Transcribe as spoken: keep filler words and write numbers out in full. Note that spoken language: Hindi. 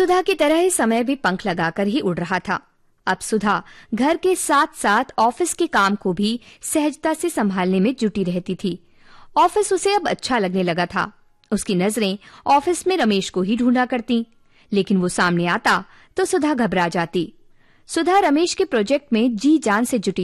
सुधा की तरह ही समय भी पंख लगाकर ही उड़ रहा था। अब सुधा घर के साथ साथ ऑफिस के काम को भी सहजता से संभालने में जुटी रहती थी। ऑफिस उसे अब अच्छा लगने लगा था। उसकी नजरें ऑफिस में रमेश को ही ढूंढा करती, लेकिन वो सामने आता तो सुधा घबरा जाती। सुधा रमेश के प्रोजेक्ट में जी जान से जुटी